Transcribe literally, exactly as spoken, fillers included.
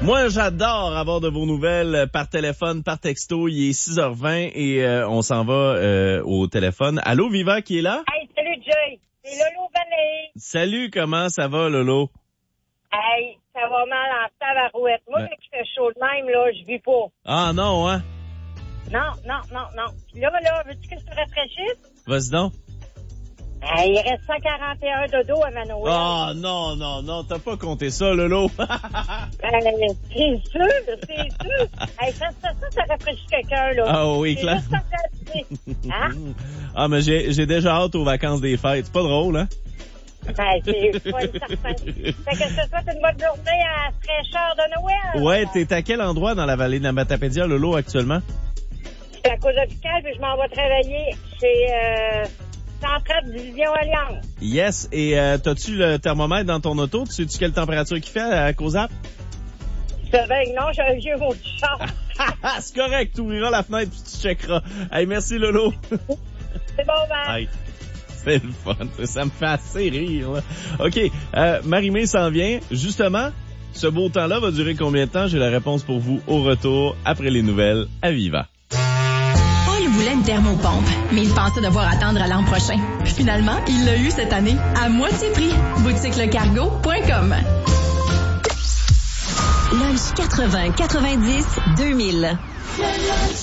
Moi, j'adore avoir de vos nouvelles par téléphone, par texto. Il est six heures vingt et euh, on s'en va euh, au téléphone. Allô, Viva, qui est là? Hey, salut, Joy. C'est Lolo Vanet. Salut, comment ça va, Lolo? Hey, ça va mal en tabarouette. Moi, Ben... quand il fait chaud de même, là, je vis pas. Ah, non, hein? Non, non, non, non. Puis là, là, veux-tu que je te rafraîchisse? Vas-y donc. Hey, il reste cent quarante et un dodo à ma Noël. Ah, non, non, non, t'as pas compté ça, Lolo. Ben, c'est sûr, c'est sûr. Hey, ça, ça, ça, ça rafraîchit quelqu'un, là. Ah oui, c'est clair. juste ça, hein? Ah, mais j'ai, j'ai déjà hâte aux vacances des fêtes. C'est pas drôle, hein? Ben, c'est pas certain. Fait que je te souhaite une bonne journée à la fraîcheur de Noël. Ouais, t'es à quel endroit dans la vallée de la Matapédia, Lolo, actuellement? Je suis à cause hôpital, puis je m'en vais travailler chez euh, Centrale Division Alliance. Yes, et euh, t'as-tu le thermomètre dans ton auto? Tu sais-tu quelle température qu'il fait à Cozap? C'est vrai que non, j'ai un vieux mot de char. C'est correct, tu ouvriras la fenêtre puis tu checkeras. Hey, merci, Lolo. C'est bon, ben. Hey. C'est le fun, ça me fait assez rire, là. OK, euh, Marie-Mé s'en vient. Justement, ce beau temps-là va durer combien de temps? J'ai la réponse pour vous au retour, après les nouvelles à Viva. Paul voulait une thermopompe, mais il pensait devoir attendre à l'an prochain. Finalement, il l'a eu cette année, à moitié prix. boutique le cargo point com. Lunch quatre-vingts quatre-vingt-dix deux mille.